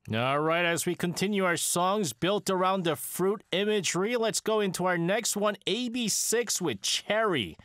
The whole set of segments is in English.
All right, as we continue our songs built around the fruit imagery, let's go into our next one, AB6 with Cherry.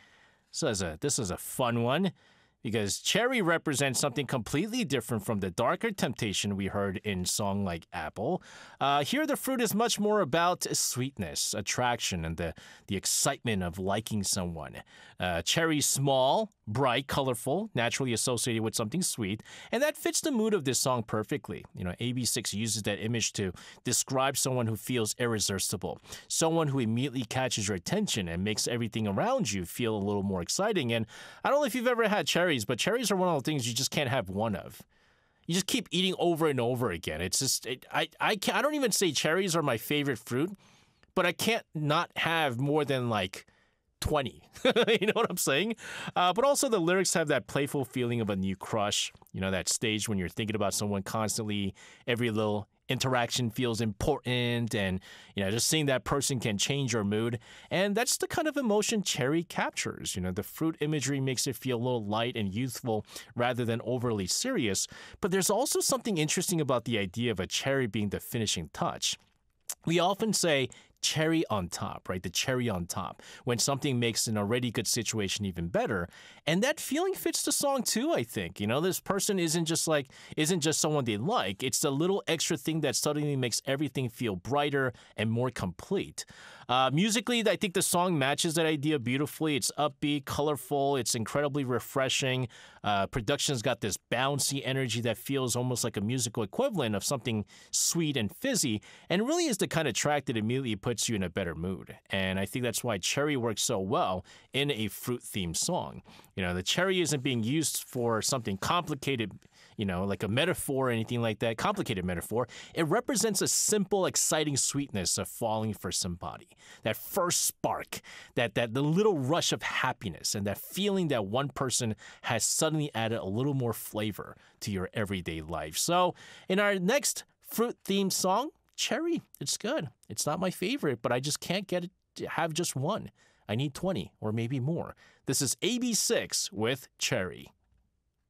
This is a fun one because cherry represents something completely different from the darker temptation we heard in song like Apple. Here, the fruit is much more about sweetness, attraction, and the excitement of liking someone. Cherry small, bright, colorful, naturally associated with something sweet, and that fits the mood of this song perfectly. You know, AB6 uses that image to describe someone who feels irresistible, someone who immediately catches your attention and makes everything around you feel a little more exciting. And I don't know if you've ever had cherries, but cherries are one of the things you just can't have one of. You just keep eating over and over again. It's just I don't even say cherries are my favorite fruit, but I can't not have more than like 20. You know what I'm saying? But also the lyrics have that playful feeling of a new crush. You know, that stage when you're thinking about someone constantly, every little interaction feels important, and you know, just seeing that person can change your mood. And that's the kind of emotion cherry captures. You know, the fruit imagery makes it feel a little light and youthful rather than overly serious. But there's also something interesting about the idea of a cherry being the finishing touch. We often say cherry on top, right? The cherry on top, when something makes an already good situation even better. And that feeling fits the song too, I think. You know, this person isn't just someone they like. It's the little extra thing that suddenly makes everything feel brighter and more complete. Musically, I think the song matches that idea beautifully. It's upbeat, colorful, it's incredibly refreshing. Production's got this bouncy energy that feels almost like a musical equivalent of something sweet and fizzy, and really is the kind of track that immediately puts you in a better mood. And I think that's why cherry works so well in a fruit-themed song. You know, the cherry isn't being used for something complicated, you know, like a metaphor or anything like that, complicated metaphor. It represents a simple, exciting sweetness of falling for somebody. That first spark, the little rush of happiness, and that feeling that one person has suddenly added a little more flavor to your everyday life. So in our next fruit-themed song, cherry, it's good. It's not my favorite, but I just can't have just one. I need 20 or maybe more. This is AB6 with Cherry.